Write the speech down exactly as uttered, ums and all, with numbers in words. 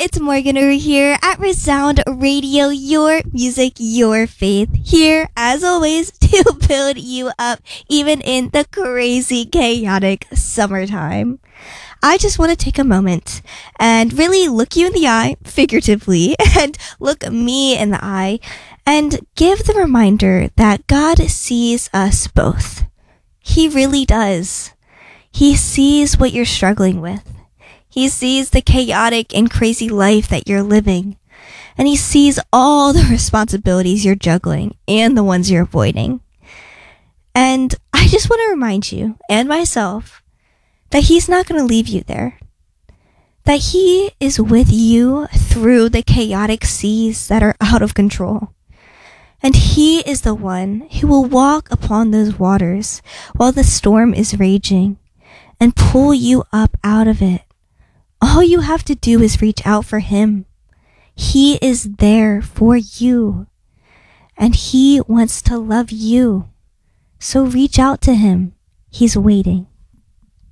it's Morgan over here at Resound Radio, your music, your faith. Here, as always, to build you up, even in the crazy, chaotic summertime. I just want to take a moment and really look you in the eye, figuratively, and look me in the eye, and give the reminder that God sees us both. He really does. He sees what you're struggling with. He sees the chaotic and crazy life that you're living. And he sees all the responsibilities you're juggling and the ones you're avoiding. And I just want to remind you and myself that he's not going to leave you there. That he is with you through the chaotic seas that are out of control. And he is the one who will walk upon those waters while the storm is raging and pull you up out of it. All you have to do is reach out for him. He is there for you. And he wants to love you. So reach out to him. He's waiting.